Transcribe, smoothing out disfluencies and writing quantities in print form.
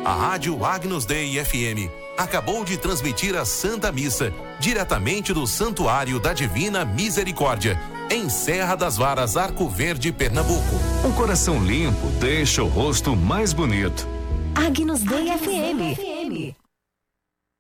A Rádio Agnus Dei FM acabou de transmitir a Santa Missa, diretamente do Santuário da Divina Misericórdia, em Serra das Varas, Arco Verde, Pernambuco. Um coração limpo deixa o rosto mais bonito. Agnus Dei FM.